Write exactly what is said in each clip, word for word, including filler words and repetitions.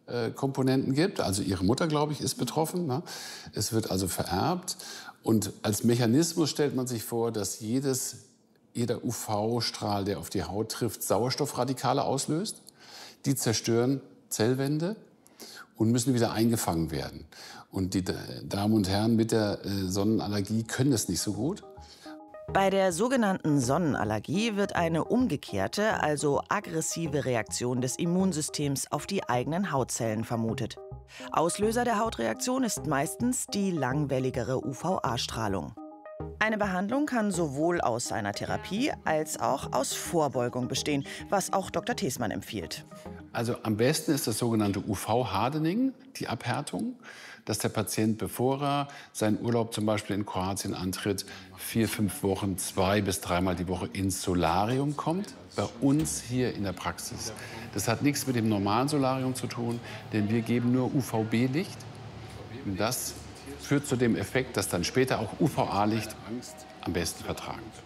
äh, Komponenten gibt. Also ihre Mutter, glaube ich, ist betroffen. Ne? Es wird also vererbt. Und als Mechanismus stellt man sich vor, dass jedes, jeder U V-Strahl, der auf die Haut trifft, Sauerstoffradikale auslöst. Die zerstören Zellwände und müssen wieder eingefangen werden. Und die Damen und Herren mit der äh, Sonnenallergie können das nicht so gut. Bei der sogenannten Sonnenallergie wird eine umgekehrte, also aggressive Reaktion des Immunsystems auf die eigenen Hautzellen vermutet. Auslöser der Hautreaktion ist meistens die langwelligere U V A-Strahlung. Eine Behandlung kann sowohl aus einer Therapie als auch aus Vorbeugung bestehen, was auch Doktor Theßmann empfiehlt. Also am besten ist das sogenannte U V-Hardening, die Abhärtung, dass der Patient, bevor er seinen Urlaub zum Beispiel in Kroatien antritt, vier, fünf Wochen, zwei bis dreimal die Woche ins Solarium kommt, bei uns hier in der Praxis. Das hat nichts mit dem normalen Solarium zu tun, denn wir geben nur U V B-Licht. Und das führt zu dem Effekt, dass dann später auch U V A-Licht am besten vertragen wird.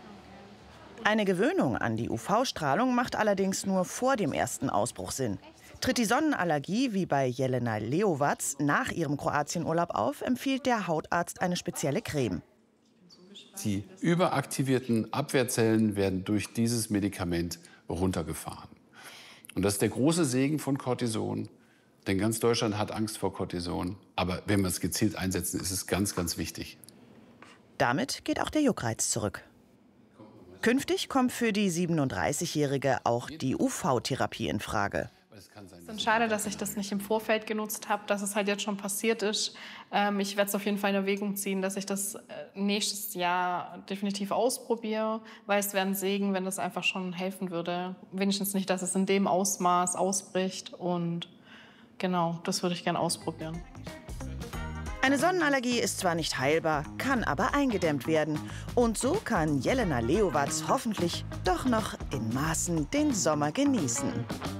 Eine Gewöhnung an die U V-Strahlung macht allerdings nur vor dem ersten Ausbruch Sinn. Tritt die Sonnenallergie wie bei Jelena Leovac nach ihrem Kroatienurlaub auf, empfiehlt der Hautarzt eine spezielle Creme. Die überaktivierten Abwehrzellen werden durch dieses Medikament runtergefahren. Und das ist der große Segen von Cortison. Denn ganz Deutschland hat Angst vor Cortison. Aber wenn wir es gezielt einsetzen, ist es ganz, ganz wichtig. Damit geht auch der Juckreiz zurück. Künftig kommt für die siebenunddreißigjährige auch die U V-Therapie in Frage. Es ist schade, dass ich das nicht im Vorfeld genutzt habe, dass es halt jetzt schon passiert ist. Ähm, ich werde es auf jeden Fall in Erwägung ziehen, dass ich das äh, nächstes Jahr definitiv ausprobiere, weil es wäre ein Segen, wenn das einfach schon helfen würde. Wenigstens nicht, dass es in dem Ausmaß ausbricht. Und genau, das würde ich gerne ausprobieren. Eine Sonnenallergie ist zwar nicht heilbar, kann aber eingedämmt werden. Und so kann Jelena Leovac hoffentlich doch noch in Maßen den Sommer genießen.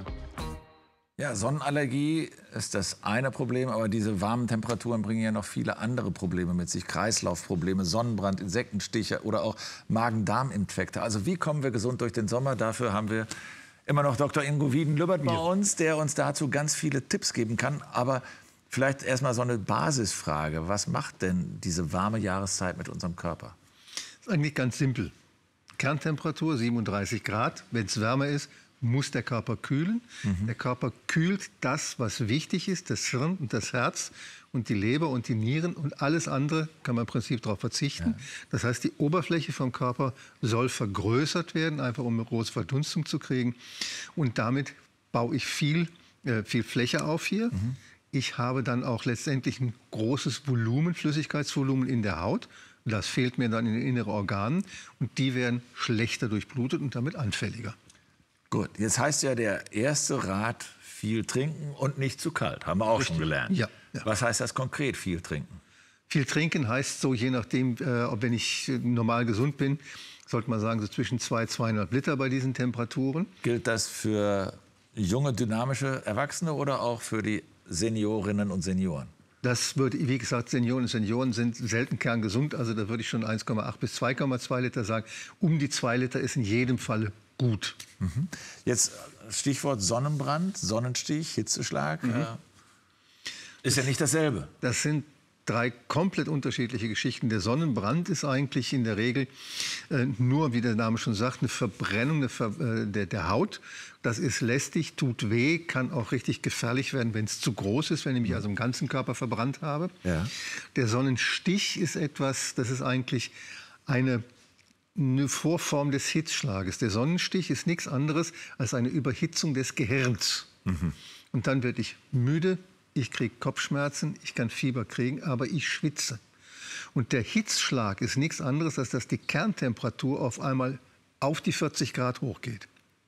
Ja, Sonnenallergie ist das eine Problem, aber diese warmen Temperaturen bringen ja noch viele andere Probleme mit sich. Kreislaufprobleme, Sonnenbrand, Insektenstiche oder auch Magen-Darm-Infekte. Also wie kommen wir gesund durch den Sommer? Dafür haben wir immer noch Doktor Ingo Wiedenlübbert bei uns, der uns dazu ganz viele Tipps geben kann. Aber vielleicht erst mal so eine Basisfrage. Was macht denn diese warme Jahreszeit mit unserem Körper? Das ist eigentlich ganz simpel. Kerntemperatur siebenunddreißig Grad. Wenn es wärmer ist, muss der Körper kühlen. Mhm. Der Körper kühlt das, was wichtig ist, das Hirn und das Herz und die Leber und die Nieren und alles andere kann man im Prinzip darauf verzichten. Ja. Das heißt, die Oberfläche vom Körper soll vergrößert werden, einfach um eine große Verdunstung zu kriegen. Und damit baue ich viel, äh, viel Fläche auf hier. Mhm. Ich habe dann auch letztendlich ein großes Volumen, Flüssigkeitsvolumen in der Haut. Das fehlt mir dann in den inneren Organen und die werden schlechter durchblutet und damit anfälliger. Gut, jetzt heißt ja der erste Rat, viel trinken und nicht zu kalt. Haben wir auch Richtig. schon gelernt. Ja, ja. Was heißt das konkret, viel trinken? Viel trinken heißt so, je nachdem, äh, ob wenn ich normal gesund bin, sollte man sagen, so zwischen zwei, zweieinhalb Liter bei diesen Temperaturen. Gilt das für junge, dynamische Erwachsene oder auch für die Seniorinnen und Senioren? Das würde, wie gesagt, Senioren und Senioren sind selten kerngesund. Also da würde ich schon eins Komma acht bis zwei Komma zwei Liter sagen. Um die zwei Liter ist in jedem Fall gut. Mhm. Jetzt Stichwort Sonnenbrand, Sonnenstich, Hitzeschlag. Mhm. Äh, ist ja nicht dasselbe. Das sind drei komplett unterschiedliche Geschichten. Der Sonnenbrand ist eigentlich in der Regel äh, nur, wie der Name schon sagt, eine Verbrennung eine Ver äh, der, der Haut. Das ist lästig, tut weh, kann auch richtig gefährlich werden, wenn es zu groß ist, wenn ich mich also im ganzen Körper verbrannt habe. Ja. Der Sonnenstich ist etwas, das ist eigentlich eine, eine Vorform des Hitzschlages. Der Sonnenstich ist nichts anderes als eine Überhitzung des Gehirns. Mhm. Und dann werde ich müde, ich kriege Kopfschmerzen, ich kann Fieber kriegen, aber ich schwitze. Und der Hitzschlag ist nichts anderes, als dass die Kerntemperatur auf einmal auf die vierzig Grad hochgeht.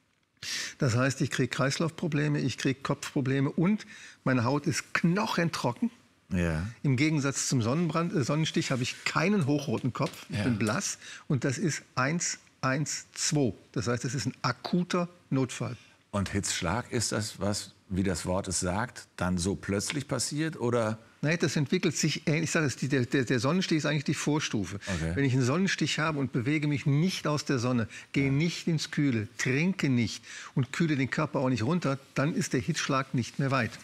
Das heißt, ich kriege Kreislaufprobleme, ich kriege Kopfprobleme und meine Haut ist knochentrocken. Ja. Im Gegensatz zum Sonnenbrand, äh, Sonnenstich habe ich keinen hochroten Kopf, ich ja. bin blass und das ist eins eins zwei. Das heißt, es ist ein akuter Notfall. Und Hitzschlag, ist das, was, wie das Wort es sagt, dann so plötzlich passiert oder? Nein, das entwickelt sich ähnlich. Ich sage es, der, der, der Sonnenstich ist eigentlich die Vorstufe. Okay. Wenn ich einen Sonnenstich habe und bewege mich nicht aus der Sonne, gehe ja. nicht ins Kühle, trinke nicht und kühle den Körper auch nicht runter, dann ist der Hitzschlag nicht mehr weit.